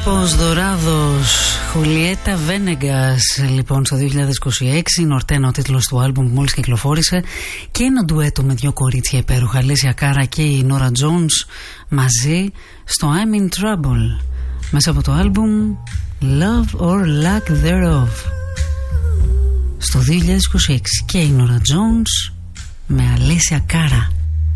Κάμπος Δωράδος, Χουλιέτα Βένεγκας. Λοιπόν, στο 2026, Νορτένα ο τίτλος του άλμπουμ που μόλις κυκλοφόρησε, και ένα ντουέτο με δύο κορίτσια υπέροχα, Αλέσια Κάρα και η Νόρα Τζόνς, μαζί στο I'm in Trouble, μέσα από το άλμπουμ Love or Lack Thereof. Στο 2026 και η Νόρα Τζόνς με Αλέσια Κάρα.